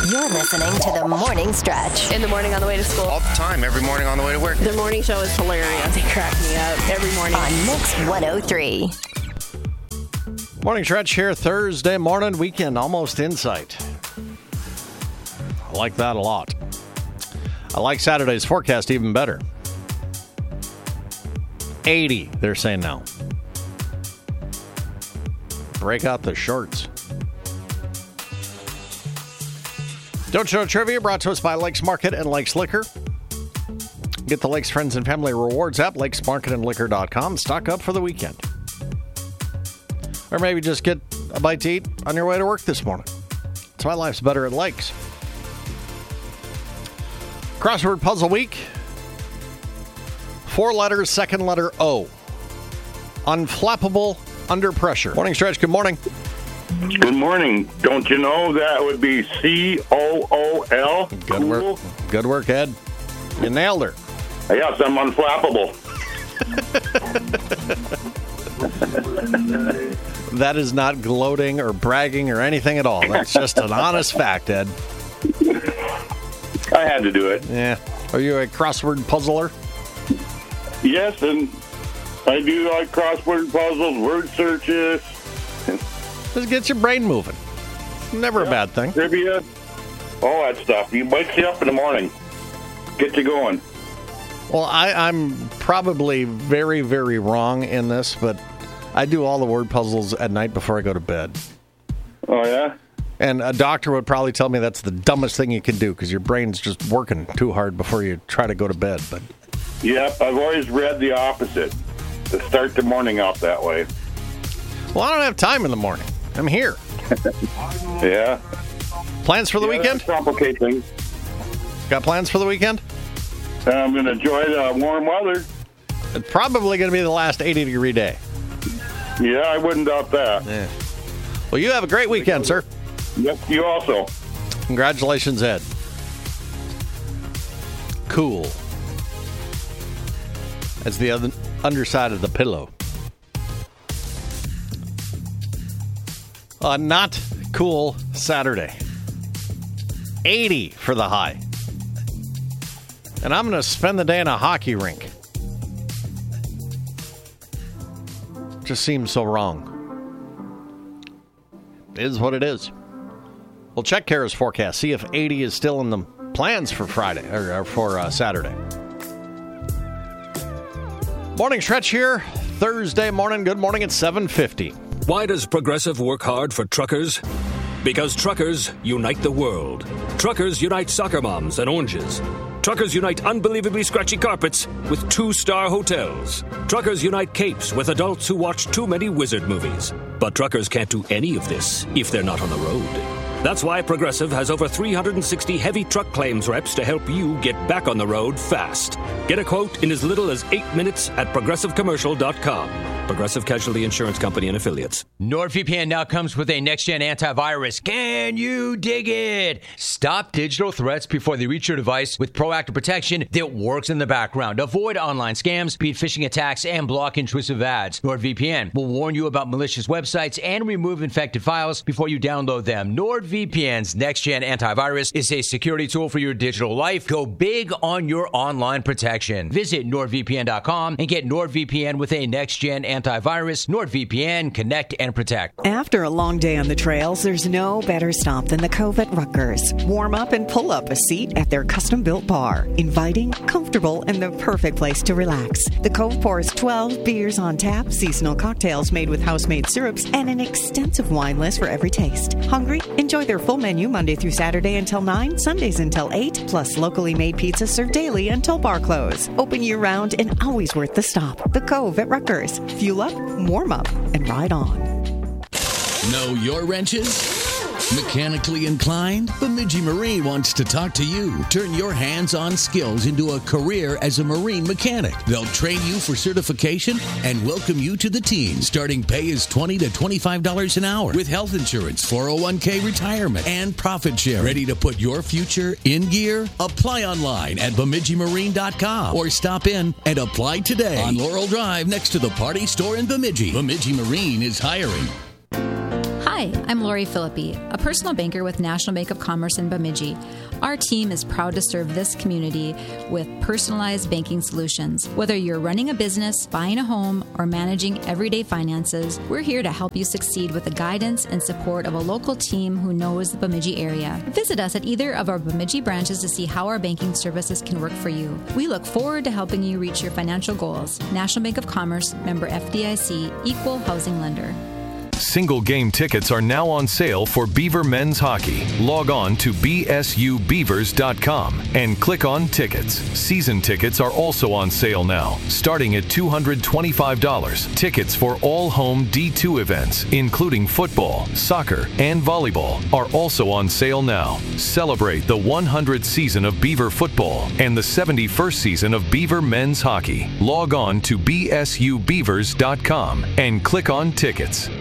You're listening to The Morning Stretch. In the morning on the way to school. All the time, every morning on the way to work. The morning show is hilarious. They crack me up every morning. On Mix 103. Morning Stretch here, Thursday morning, weekend almost in sight. I like that a lot. I like Saturday's forecast even better. 80, they're saying now. Break out the shorts. Don't Show Trivia brought to us by Lakes Market and Lakes Liquor. Get the Lakes Friends and Family Rewards app, lakesmarketandliquor.com. Stock up for the weekend. Or maybe just get a bite to eat on your way to work this morning. That's why life's better at Lakes. Crossword Puzzle Week. 4 letters, second letter O. Unflappable under pressure. Morning Stretch, good morning. Good morning. Don't you know that would be COOL? Good work. Good work, Ed. You nailed her. Yes, I'm unflappable. That is not gloating or bragging or anything at all. That's just an honest fact, Ed. I had to do it. Yeah. Are you a crossword puzzler? Yes, and I do like crossword puzzles, word searches. Just gets your brain moving. Never a bad thing. Trivia, all that stuff. You wakes you up in the morning. Get you going. Well, I'm probably very, very wrong in this, but I do all the word puzzles at night before I go to bed. Oh, yeah? And a doctor would probably tell me that's the dumbest thing you can do because your brain's just working too hard before you try to go to bed. But Yep, I've always read the opposite. To start the morning out that way. Well, I don't have time in the morning. I'm here. Yeah. Plans for the weekend? Complicate things. Got plans for the weekend? I'm going to enjoy the warm weather. It's probably going to be the last 80-degree day. Yeah, I wouldn't doubt that. Yeah. Well, you have a great weekend, sir. Yep, you also. Congratulations, Ed. Cool. That's the other underside of the pillow. Not cool Saturday. 80 for the high. And I'm going to spend the day in a hockey rink. Just seems so wrong. It is what it is. We'll check Kara's forecast, see if 80 is still in the plans for Friday or for Saturday. Morning Stretch here, Thursday morning. Good morning at 7:50. Why does Progressive work hard for truckers? Because truckers unite the world. Truckers unite soccer moms and oranges. Truckers unite unbelievably scratchy carpets with 2-star hotels. Truckers unite capes with adults who watch too many wizard movies. But truckers can't do any of this if they're not on the road. That's why Progressive has over 360 heavy truck claims reps to help you get back on the road fast. Get a quote in as little as 8 minutes at ProgressiveCommercial.com. Progressive Casualty Insurance Company and Affiliates. NordVPN now comes with a next-gen antivirus. Can you dig it? Stop digital threats before they reach your device with proactive protection that works in the background. Avoid online scams, beat phishing attacks, and block intrusive ads. NordVPN will warn you about malicious websites and remove infected files before you download them. NordVPN's next-gen antivirus is a security tool for your digital life. Go big on your online protection. Visit NordVPN.com and get NordVPN with a next-gen antivirus. NordVPN, connect and protect. After a long day on the trails, there's no better stop than the Cove at Rutgers. Warm up and pull up a seat at their custom-built bar. Inviting, comfortable, and the perfect place to relax. The Cove pours 12 beers on tap, seasonal cocktails made with house-made syrups, and an extensive wine list for every taste. Hungry? Enjoy their full menu Monday through Saturday until 9, Sundays until 8, plus locally made pizza served daily until bar close. Open year-round and always worth the stop. The Cove at Rutgers. Fuel up, warm up, and ride on. Know your wrenches? Mechanically inclined? Bemidji Marine wants to talk to you. Turn your hands-on skills into a career as a marine mechanic. They'll train you for certification and welcome you to the team. Starting pay is $20 to $25 an hour with health insurance, 401k retirement, and profit share. Ready to put your future in gear? Apply online at BemidjiMarine.com or stop in and apply today on Laurel Drive next to the Party Store in Bemidji. Bemidji Marine is hiring. Hi, I'm Lori Philippi, a personal banker with National Bank of Commerce in Bemidji. Our team is proud to serve this community with personalized banking solutions. Whether you're running a business, buying a home, or managing everyday finances, we're here to help you succeed with the guidance and support of a local team who knows the Bemidji area. Visit us at either of our Bemidji branches to see how our banking services can work for you. We look forward to helping you reach your financial goals. National Bank of Commerce, member FDIC, equal housing lender. Single game tickets are now on sale for Beaver men's hockey. Log on to bsubeavers.com and click on tickets. Season tickets are also on sale now, starting at $225. Tickets for all home D2 events, including football, soccer, and volleyball, are also on sale now. Celebrate the 100th season of Beaver football and the 71st season of Beaver men's hockey. Log on to bsubeavers.com and click on tickets.